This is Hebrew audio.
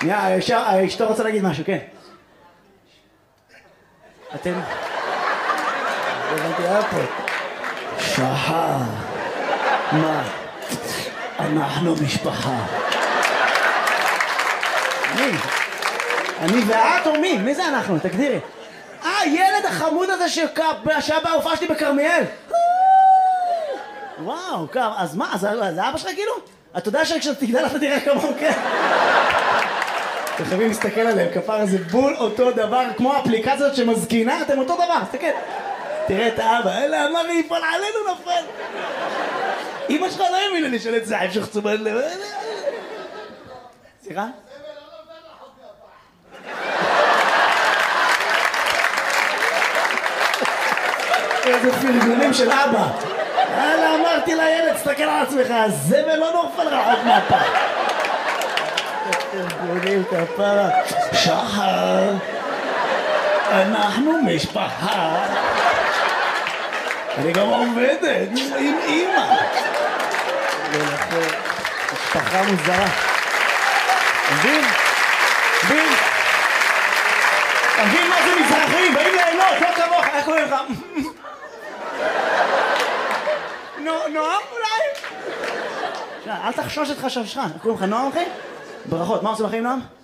אשתו רוצה להגיד משהו, כן. אתם... הבנתי פה. שחר. מה? אנחנו משפחה. מי? אני ואת או מי? מי זה אנחנו? תגדירי. ילד החמוד הזה שהיה בהופעה שלי בכרמיאל. וואו, אז מה? זה אבא שלך כאילו? אתה יודע שכשאתה תגדל אתה תראה כמוהו, כן? אתם חייבים להסתכל עליהם, כפר זה בול אותו דבר, כמו האפליקציות שמזקינה, אתם אותו דבר, תסתכל. תראה את האבא, אלה אמר יפול עלינו נפל. אמא שלך לא האמינה לי של את זה, שחצו בלב. סליחה? איזה פרגונים של אבא. יאללה, אמרתי לילד, תסתכל על עצמך, הזבל לא נופל רחוק מהפח. פרגונים כפרה. שחר, אנחנו משפחה. אני גם עובדת עם אמא. משפחה מוזרה. מבין? תבין מה זה מזרחים, באים ליהנות, לא כמוך, איך קוראים לך? נועם אולי? אל תחשוש את חשבשך, איך קוראים לך נועם אחי? ברכות, מה עושים לכם נועם?